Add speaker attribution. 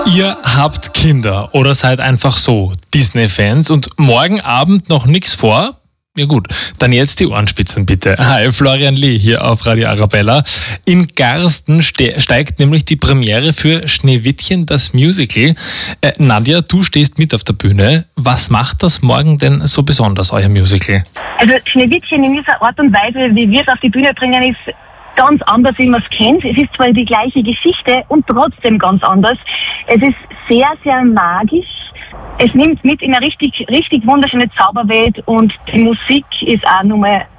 Speaker 1: Ihr habt Kinder oder seid einfach so Disney-Fans und morgen Abend noch nichts vor? Ja gut, dann jetzt die Ohrenspitzen bitte. Hi, Florian Lee hier auf Radio Arabella. In Garsten steigt nämlich die Premiere für Schneewittchen, das Musical. Nadja, du stehst mit auf der Bühne. Was macht das morgen denn so besonders, euer Musical?
Speaker 2: Also Schneewittchen in dieser Art und Weise, wie wir es auf die Bühne bringen, ist ganz anders, wie man es kennt. Es ist zwar die gleiche Geschichte und trotzdem ganz anders. Es ist sehr, sehr magisch. Es nimmt mit in eine richtig, richtig wunderschöne Zauberwelt und die Musik ist auch nochmal